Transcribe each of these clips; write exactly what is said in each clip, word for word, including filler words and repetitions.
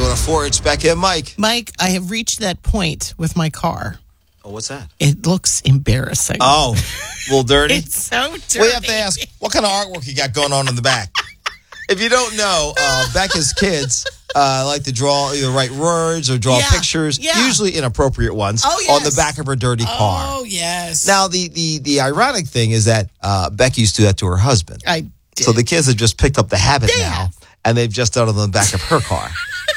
oh four, it's Becca and Mike. Mike, I have reached that point with my car. Oh, what's that? It looks embarrassing. Oh, a little dirty? It's so dirty. We have to ask, what kind of artwork you got going on in the back? If you don't know, uh, Becca's kids uh, like to draw, either write words or draw Yeah, pictures, yeah. usually inappropriate ones, Oh, yes. on the back of her dirty car. Oh, yes. Now, the, the, the ironic thing is that uh, Becky used to do that to her husband. I did. So the kids have just picked up the habit They now, have. and they've just done it on the back of her car.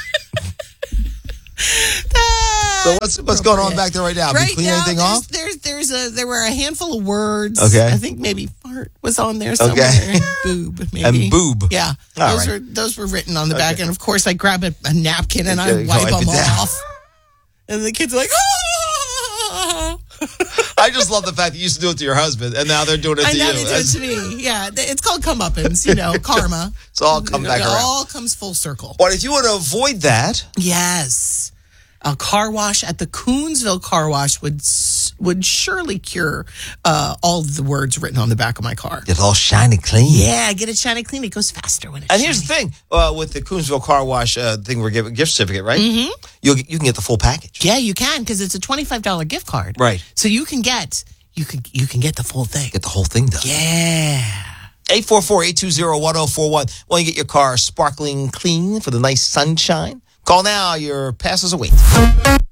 Ah, So what's what's going on back there right now? Have Right you cleaned now, anything there's, off? There's, there's a, there were a handful of words. Okay. I think maybe fart was on there somewhere. Okay. Boob, maybe. And boob. Yeah. All those right. were those were written on the back. And, of course, I grab a, a napkin and I Okay, wipe wipe them it down. off. And the kids are like, ah! I just love the fact that you used to do it to your husband, and now they're doing it to I know you. they do it That's- to me. Yeah. It's called comeuppance, you know, karma. It's all come back it around. all comes full circle. But if you want to avoid that, Yes. A car wash at the Coonsville Car Wash would s- would surely cure uh, all of the words written on the back of my car. get all shiny clean. Yeah, get it shiny clean. It goes faster when it's And here's shiny. the thing, uh, with the Coonsville Car Wash uh, thing, we're giving gift certificate, right? Mm-hmm. You'll, you can get the full package. Yeah, you can because it's a twenty-five dollars gift card. Right. So you can get you can you can get the full thing. Get the whole thing done. Yeah. eight four four, eight two zero, one zero four one. Want to get your car sparkling clean for the nice sunshine? Call now. Your passes await.